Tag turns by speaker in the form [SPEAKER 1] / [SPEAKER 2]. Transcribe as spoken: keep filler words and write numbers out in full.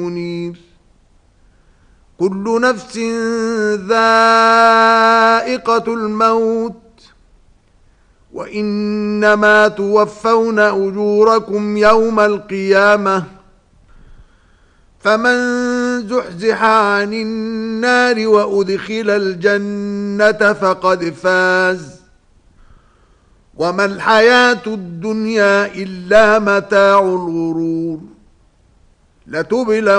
[SPEAKER 1] منير كل نفس ذائقة الموت وإنما توفون أجوركم يوم القيامة فمن زحزح عن النار وأدخل الجنة فقد فاز وما الحياة الدنيا إلا متاع الغرور لتبلون